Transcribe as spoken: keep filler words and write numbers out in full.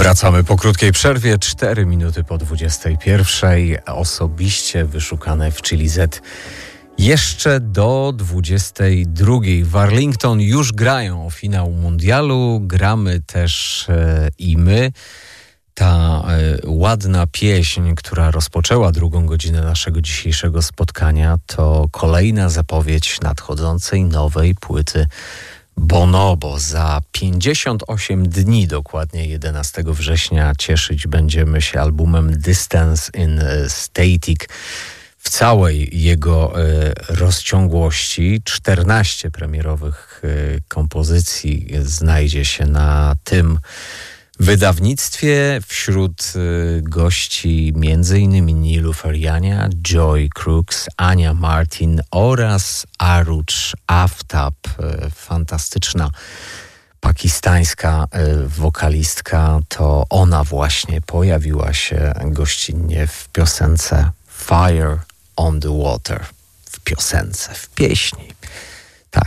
Wracamy po krótkiej przerwie, cztery minuty po dwudziestej pierwszej, osobiście wyszukane w Chili Z. Jeszcze do dwudziestej drugiej w Arlington już grają o finał mundialu, gramy też e, i my. Ta e, ładna pieśń, która rozpoczęła drugą godzinę naszego dzisiejszego spotkania, to kolejna zapowiedź nadchodzącej nowej płyty Bonobo. Za pięćdziesiąt osiem dni, dokładnie jedenastego września, cieszyć będziemy się albumem Distance in Static w całej jego e, rozciągłości. czternaście premierowych e, kompozycji znajdzie się na tym wydawnictwie. Wśród y, gości między innymi Nilu Feriania, Joy Crooks, Ania Martin oraz Aruj Aftab. Y, fantastyczna pakistańska y, wokalistka. To ona właśnie pojawiła się gościnnie w piosence Fire on the Water. W piosence, w pieśni.